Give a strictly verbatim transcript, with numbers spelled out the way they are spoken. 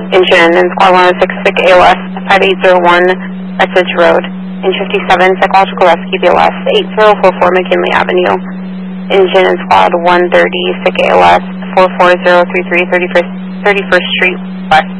Engine and Squad one oh six, sick A L S, five eight zero one Essex Road. Engine fifty-seven, Psychological Rescue B L S, eight zero four four McKinley Avenue. Engine and Squad one thirty, sick A L S, four four zero three three, thirty-first Street West.